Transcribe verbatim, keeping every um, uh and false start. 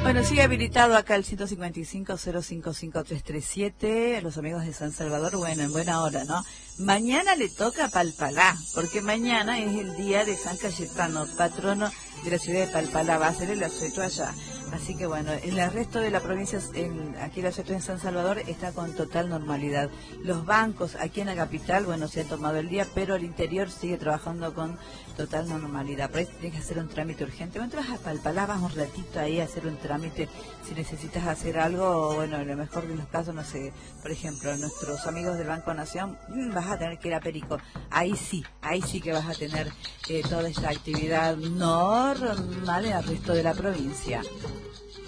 Bueno, sigue habilitado acá el ciento cincuenta y cinco, cero cinco cinco, tres tres siete, los amigos de San Salvador, bueno, en buena hora, ¿no? Mañana le toca Palpalá, porque mañana es el día de San Cayetano, patrono de la ciudad de Palpalá, va a ser el asueto allá. Así que bueno, en el resto de la provincia, en, aquí el asueto en San Salvador está con total normalidad. Los bancos aquí en la capital, bueno, se ha tomado el día, pero el interior sigue trabajando con total normalidad. Por ahí tienes que hacer un trámite urgente. Bueno, te vas a Palpalá, vas un ratito ahí a hacer un trámite. Si necesitas hacer algo, bueno, en lo mejor de los casos, no sé, por ejemplo, nuestros amigos del Banco Nación, mmm, vas a tener que ir a Perico. Ahí sí, ahí sí que vas a tener eh, toda esta actividad normal en el resto de la provincia.